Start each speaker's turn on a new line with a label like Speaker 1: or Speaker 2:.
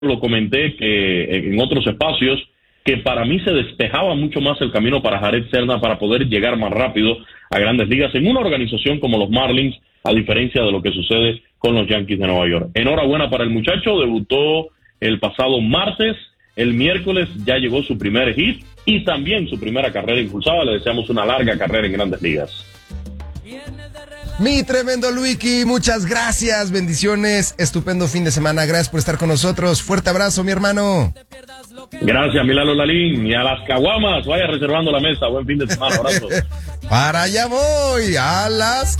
Speaker 1: lo comenté que en otros espacios, que para mí se despejaba mucho más el camino para Jared Serna para poder llegar más rápido a Grandes Ligas en una organización como los Marlins, a diferencia de lo que sucede con los Yankees de Nueva York. Enhorabuena para el muchacho, debutó el pasado martes, el miércoles ya llegó su primer hit y también su primera carrera impulsada. Le deseamos una larga carrera en Grandes Ligas.
Speaker 2: Mi tremendo Luiki, muchas gracias, bendiciones, estupendo fin de semana, gracias por estar con nosotros, fuerte abrazo, mi hermano.
Speaker 1: Gracias, Milano Lalín, y a las caguamas, vaya reservando la mesa, buen fin de semana, abrazo.
Speaker 2: Para allá voy, a las